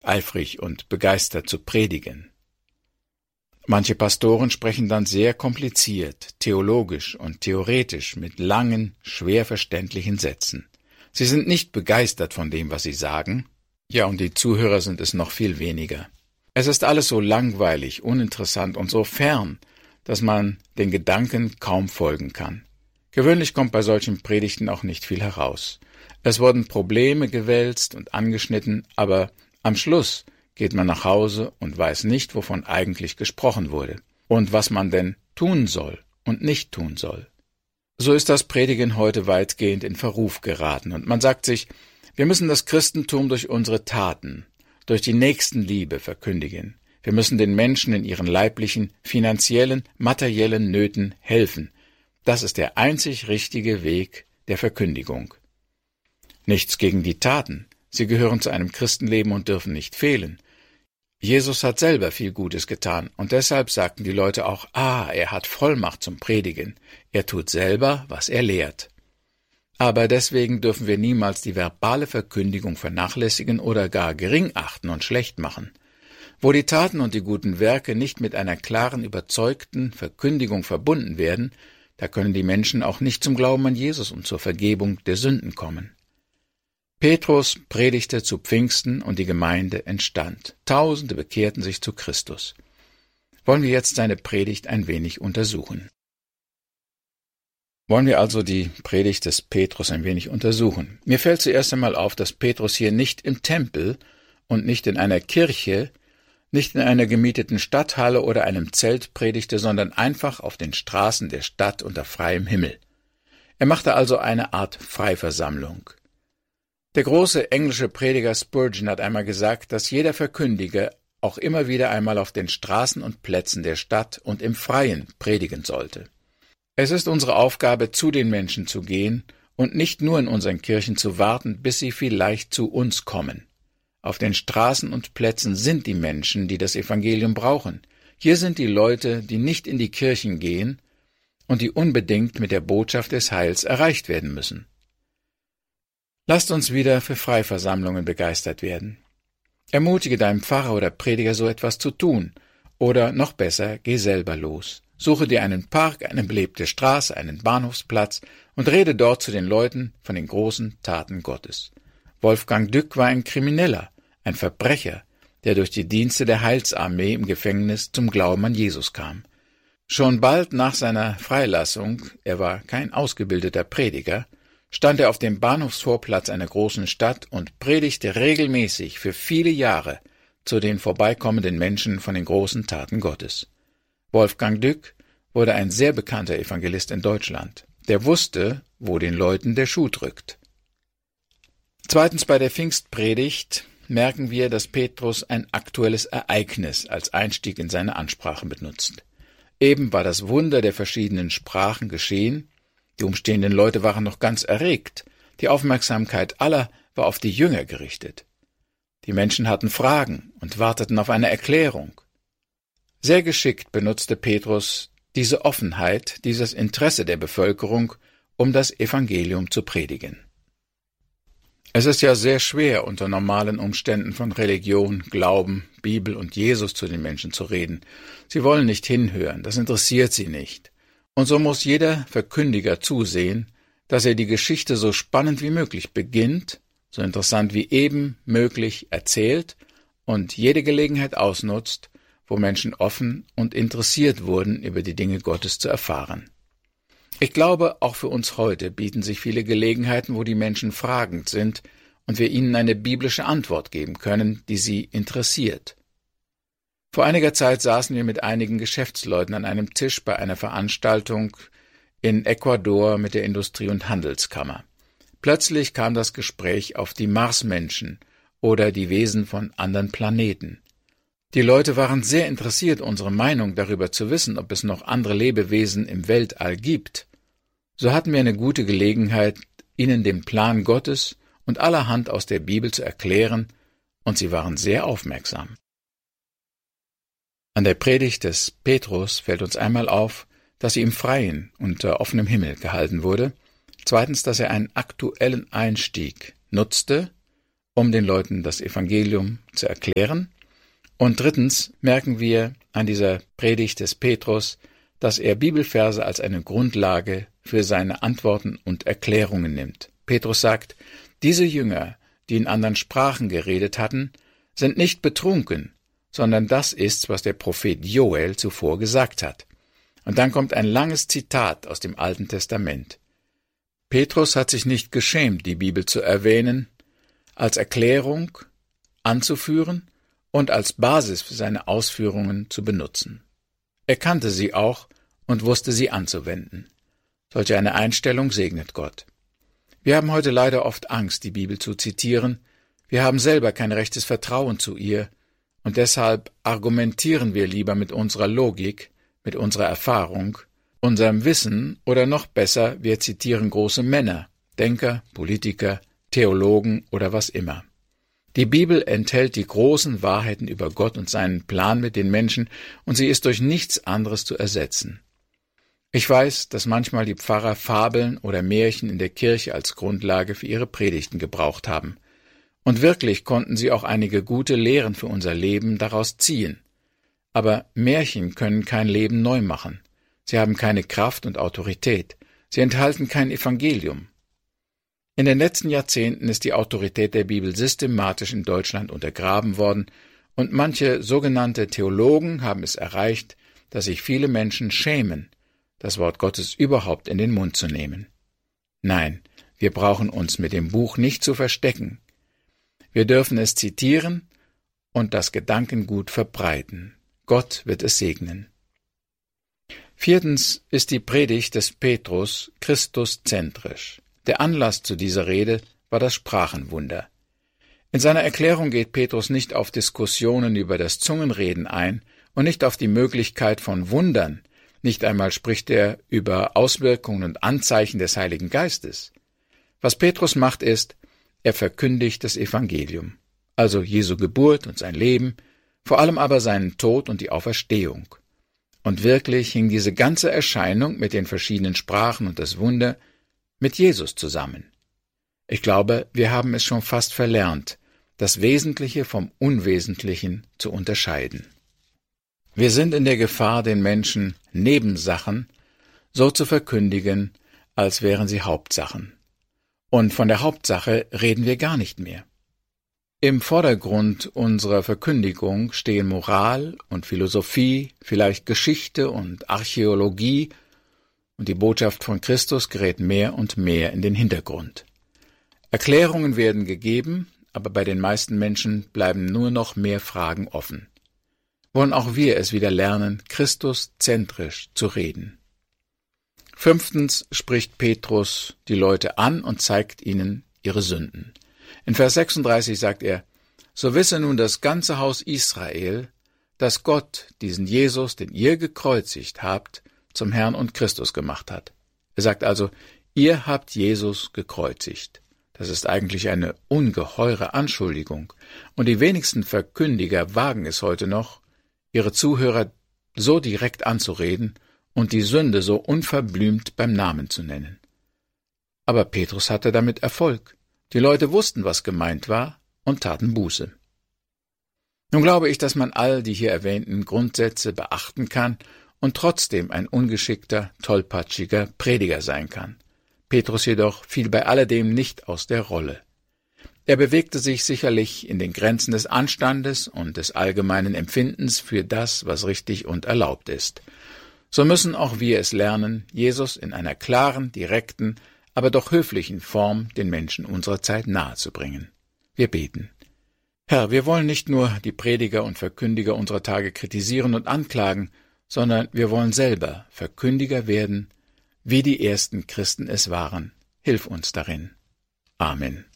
eifrig und begeistert zu predigen. Manche Pastoren sprechen dann sehr kompliziert, theologisch und theoretisch mit langen, schwer verständlichen Sätzen. Sie sind nicht begeistert von dem, was sie sagen. Ja, und die Zuhörer sind es noch viel weniger. Es ist alles so langweilig, uninteressant und so fern, dass man den Gedanken kaum folgen kann. Gewöhnlich kommt bei solchen Predigten auch nicht viel heraus. Es wurden Probleme gewälzt und angeschnitten, aber am Schluss geht man nach Hause und weiß nicht, wovon eigentlich gesprochen wurde und was man denn tun soll und nicht tun soll. So ist das Predigen heute weitgehend in Verruf geraten und man sagt sich, wir müssen das Christentum durch unsere Taten, durch die Nächstenliebe verkündigen. Wir müssen den Menschen in ihren leiblichen, finanziellen, materiellen Nöten helfen. Das ist der einzig richtige Weg der Verkündigung. Nichts gegen die Taten. Sie gehören zu einem Christenleben und dürfen nicht fehlen. Jesus hat selber viel Gutes getan, und deshalb sagten die Leute auch, er hat Vollmacht zum Predigen. Er tut selber, was er lehrt. Aber deswegen dürfen wir niemals die verbale Verkündigung vernachlässigen oder gar gering achten und schlecht machen. Wo die Taten und die guten Werke nicht mit einer klaren, überzeugten Verkündigung verbunden werden, da können die Menschen auch nicht zum Glauben an Jesus und zur Vergebung der Sünden kommen. Petrus predigte zu Pfingsten und die Gemeinde entstand. Tausende bekehrten sich zu Christus. Wollen wir jetzt seine Predigt ein wenig untersuchen. Wollen wir also die Predigt des Petrus ein wenig untersuchen. Mir fällt zuerst einmal auf, dass Petrus hier nicht im Tempel und nicht in einer Kirche, nicht in einer gemieteten Stadthalle oder einem Zelt predigte, sondern einfach auf den Straßen der Stadt unter freiem Himmel. Er machte also eine Art Freiversammlung. Der große englische Prediger Spurgeon hat einmal gesagt, dass jeder Verkündiger auch immer wieder einmal auf den Straßen und Plätzen der Stadt und im Freien predigen sollte. Es ist unsere Aufgabe, zu den Menschen zu gehen und nicht nur in unseren Kirchen zu warten, bis sie vielleicht zu uns kommen. Auf den Straßen und Plätzen sind die Menschen, die das Evangelium brauchen. Hier sind die Leute, die nicht in die Kirchen gehen und die unbedingt mit der Botschaft des Heils erreicht werden müssen. Lasst uns wieder für Freiversammlungen begeistert werden. Ermutige deinen Pfarrer oder Prediger, so etwas zu tun. Oder noch besser, geh selber los. Suche dir einen Park, eine belebte Straße, einen Bahnhofsplatz und rede dort zu den Leuten von den großen Taten Gottes. Wolfgang Dück war ein Krimineller, ein Verbrecher, der durch die Dienste der Heilsarmee im Gefängnis zum Glauben an Jesus kam. Schon bald nach seiner Freilassung, er war kein ausgebildeter Prediger, stand er auf dem Bahnhofsvorplatz einer großen Stadt und predigte regelmäßig für viele Jahre zu den vorbeikommenden Menschen von den großen Taten Gottes. Wolfgang Dück wurde ein sehr bekannter Evangelist in Deutschland. Der wusste, wo den Leuten der Schuh drückt. Zweitens, bei der Pfingstpredigt merken wir, dass Petrus ein aktuelles Ereignis als Einstieg in seine Ansprache benutzt. Eben war das Wunder der verschiedenen Sprachen geschehen. Die umstehenden Leute waren noch ganz erregt. Die Aufmerksamkeit aller war auf die Jünger gerichtet. Die Menschen hatten Fragen und warteten auf eine Erklärung. Sehr geschickt benutzte Petrus diese Offenheit, dieses Interesse der Bevölkerung, um das Evangelium zu predigen. Es ist ja sehr schwer, unter normalen Umständen von Religion, Glauben, Bibel und Jesus zu den Menschen zu reden. Sie wollen nicht hinhören, das interessiert sie nicht. Und so muss jeder Verkündiger zusehen, dass er die Geschichte so spannend wie möglich beginnt, so interessant wie eben möglich erzählt und jede Gelegenheit ausnutzt, wo Menschen offen und interessiert wurden, über die Dinge Gottes zu erfahren. Ich glaube, auch für uns heute bieten sich viele Gelegenheiten, wo die Menschen fragend sind und wir ihnen eine biblische Antwort geben können, die sie interessiert. Vor einiger Zeit saßen wir mit einigen Geschäftsleuten an einem Tisch bei einer Veranstaltung in Ecuador mit der Industrie- und Handelskammer. Plötzlich kam das Gespräch auf die Marsmenschen oder die Wesen von anderen Planeten. Die Leute waren sehr interessiert, unsere Meinung darüber zu wissen, ob es noch andere Lebewesen im Weltall gibt. So hatten wir eine gute Gelegenheit, ihnen den Plan Gottes und allerhand aus der Bibel zu erklären, und sie waren sehr aufmerksam. An der Predigt des Petrus fällt uns einmal auf, dass sie im Freien unter offenem Himmel gehalten wurde, zweitens, dass er einen aktuellen Einstieg nutzte um den Leuten das Evangelium zu erklären. Und drittens merken wir an dieser Predigt des Petrus, dass er Bibelverse als eine Grundlage für seine Antworten und Erklärungen nimmt. Petrus sagt, diese Jünger, die in anderen Sprachen geredet hatten, sind nicht betrunken, sondern das ist's, was der Prophet Joel zuvor gesagt hat. Und dann kommt ein langes Zitat aus dem Alten Testament. Petrus hat sich nicht geschämt, die Bibel zu erwähnen, als Erklärung anzuführen und als Basis für seine Ausführungen zu benutzen. Er kannte sie auch und wusste sie anzuwenden. Solch eine Einstellung segnet Gott. Wir haben heute leider oft Angst, die Bibel zu zitieren. Wir haben selber kein rechtes Vertrauen zu ihr, und deshalb argumentieren wir lieber mit unserer Logik, mit unserer Erfahrung, unserem Wissen oder noch besser, wir zitieren große Männer, Denker, Politiker, Theologen oder was immer. Die Bibel enthält die großen Wahrheiten über Gott und seinen Plan mit den Menschen, und sie ist durch nichts anderes zu ersetzen. Ich weiß, dass manchmal die Pfarrer Fabeln oder Märchen in der Kirche als Grundlage für ihre Predigten gebraucht haben. Und wirklich konnten sie auch einige gute Lehren für unser Leben daraus ziehen. Aber Märchen können kein Leben neu machen. Sie haben keine Kraft und Autorität. Sie enthalten kein Evangelium. In den letzten Jahrzehnten ist die Autorität der Bibel systematisch in Deutschland untergraben worden, und manche sogenannte Theologen haben es erreicht, dass sich viele Menschen schämen, das Wort Gottes überhaupt in den Mund zu nehmen. Nein, wir brauchen uns mit dem Buch nicht zu verstecken. Wir dürfen es zitieren und das Gedankengut verbreiten. Gott wird es segnen. Viertens ist die Predigt des Petrus christuszentrisch. Der Anlass zu dieser Rede war das Sprachenwunder. In seiner Erklärung geht Petrus nicht auf Diskussionen über das Zungenreden ein und nicht auf die Möglichkeit von Wundern. Nicht einmal spricht er über Auswirkungen und Anzeichen des Heiligen Geistes. Was Petrus macht ist, er verkündigt das Evangelium, also Jesu Geburt und sein Leben, vor allem aber seinen Tod und die Auferstehung. Und wirklich hing diese ganze Erscheinung mit den verschiedenen Sprachen und das Wunder mit Jesus zusammen. Ich glaube, wir haben es schon fast verlernt, das Wesentliche vom Unwesentlichen zu unterscheiden. Wir sind in der Gefahr, den Menschen Nebensachen so zu verkündigen, als wären sie Hauptsachen. Und von der Hauptsache reden wir gar nicht mehr. Im Vordergrund unserer Verkündigung stehen Moral und Philosophie, vielleicht Geschichte und Archäologie, und die Botschaft von Christus gerät mehr und mehr in den Hintergrund. Erklärungen werden gegeben, aber bei den meisten Menschen bleiben nur noch mehr Fragen offen. Wollen auch wir es wieder lernen, christuszentrisch zu reden. Fünftens spricht Petrus die Leute an und zeigt ihnen ihre Sünden. In Vers 36 sagt er, »So wisse nun das ganze Haus Israel, dass Gott diesen Jesus, den ihr gekreuzigt habt, zum Herrn und Christus gemacht hat.« Er sagt also, ihr habt Jesus gekreuzigt. Das ist eigentlich eine ungeheure Anschuldigung, und die wenigsten Verkündiger wagen es heute noch, ihre Zuhörer so direkt anzureden und die Sünde so unverblümt beim Namen zu nennen. Aber Petrus hatte damit Erfolg. Die Leute wussten, was gemeint war, und taten Buße. Nun glaube ich, dass man all die hier erwähnten Grundsätze beachten kann und trotzdem ein ungeschickter, tollpatschiger Prediger sein kann. Petrus jedoch fiel bei alledem nicht aus der Rolle. Er bewegte sich sicherlich in den Grenzen des Anstandes und des allgemeinen Empfindens für das, was richtig und erlaubt ist. So müssen auch wir es lernen, Jesus in einer klaren, direkten, aber doch höflichen Form den Menschen unserer Zeit nahezubringen. Wir beten. Herr, wir wollen nicht nur die Prediger und Verkündiger unserer Tage kritisieren und anklagen, sondern wir wollen selber Verkündiger werden, wie die ersten Christen es waren. Hilf uns darin. Amen.